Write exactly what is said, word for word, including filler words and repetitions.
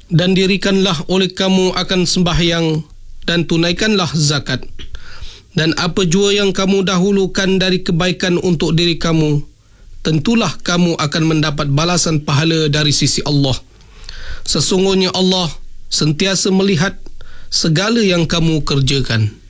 dan dirikanlah oleh kamu akan sembahyang dan tunaikanlah zakat. Dan apa jua yang kamu dahulukan dari kebaikan untuk diri kamu, tentulah kamu akan mendapat balasan pahala dari sisi Allah. Sesungguhnya Allah sentiasa melihat segala yang kamu kerjakan.